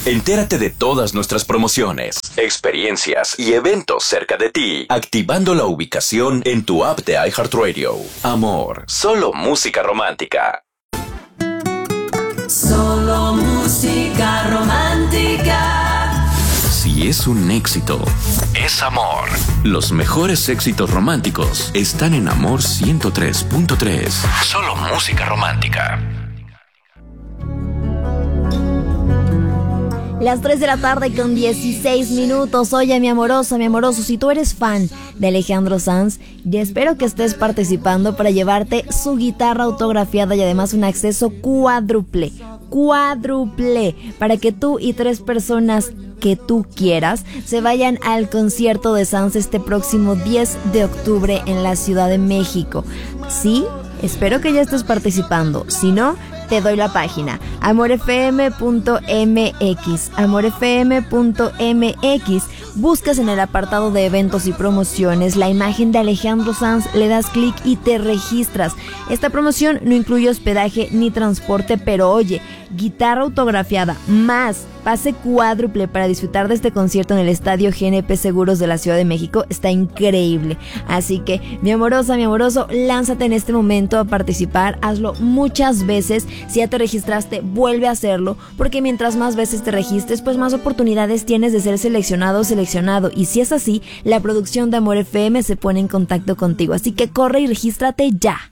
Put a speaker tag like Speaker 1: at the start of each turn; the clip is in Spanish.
Speaker 1: Entérate de todas nuestras promociones, experiencias y eventos cerca de ti, activando la ubicación en tu app de iHeartRadio. Amor, solo música romántica.
Speaker 2: Solo música romántica.
Speaker 1: Si es un éxito, es amor. Los mejores éxitos románticos están en Amor 103.3. Solo música romántica.
Speaker 3: Las 3 de la tarde con 16 minutos. Oye, mi amoroso, si tú eres fan de Alejandro Sanz, y espero que estés participando para llevarte su guitarra autografiada y además un acceso cuádruple, para que tú y 3 personas que tú quieras se vayan al concierto de Sanz este próximo 10 de octubre en la Ciudad de México. ¿Sí? Espero que ya estés participando. Si no, te doy la página amorfm.mx. Buscas en el apartado de eventos y promociones la imagen de Alejandro Sanz, le das clic y te registras. Esta promoción no incluye hospedaje ni transporte, pero oye, guitarra autografiada más pase cuádruple para disfrutar de este concierto en el Estadio GNP Seguros de la Ciudad de México está increíble. Así que, mi amoroso, lánzate en este momento a participar, hazlo muchas veces. Si ya te registraste, vuelve a hacerlo, porque mientras más veces te registres, pues más oportunidades tienes de ser seleccionado. Y si es así, la producción de Amor FM se pone en contacto contigo. Así que corre y regístrate ya.